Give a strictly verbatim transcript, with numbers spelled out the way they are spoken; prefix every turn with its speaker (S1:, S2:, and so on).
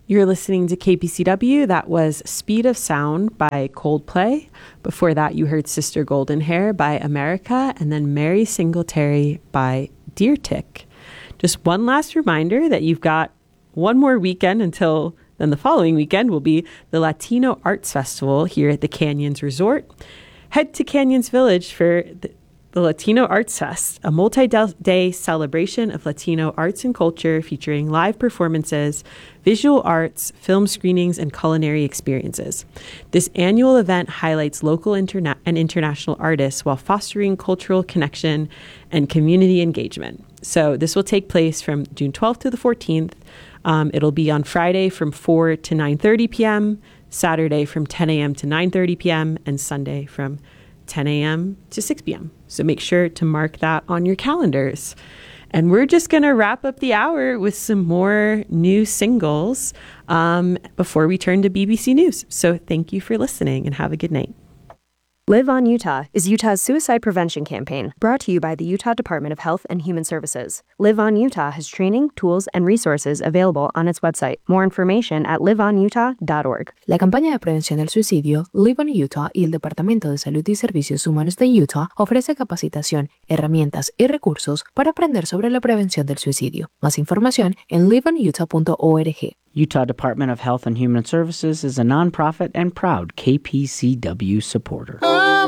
S1: You're listening to K P C W. That was Speed of Sound by Coldplay. Before that, you heard Sister Golden Hair by America, and then Mary Singletary by Deer Tick. Just one last reminder that you've got one more weekend until then the following weekend will be the Latino Arts Festival here at the Canyons Resort. Head to Canyons Village for the The Latino Arts Fest, a multi-day celebration of Latino arts and culture featuring live performances, visual arts, film screenings, and culinary experiences. This annual event highlights local interna- and international artists while fostering cultural connection and community engagement. So this will take place from June twelfth to the fourteenth. Um, it'll be on Friday from four to nine thirty p.m., Saturday from ten a.m. to nine thirty p.m., and Sunday from ten a.m. to six p.m. So make sure to mark that on your calendars. And we're just going to wrap up the hour with some more new singles um, before we turn to B B C News. So thank you for listening and have a good night.
S2: Live on Utah is Utah's suicide prevention campaign, brought to you by the Utah Department of Health and Human Services. Live on Utah has training, tools, and resources available on its website. More information at live on utah dot org.
S3: La campaña de prevención del suicidio Live on Utah y el Departamento de Salud y Servicios Humanos de Utah ofrece capacitación, herramientas y recursos para aprender sobre la prevención del suicidio. Más información en live on utah dot org.
S4: Utah Department of Health and Human Services is a nonprofit and proud K P C W supporter.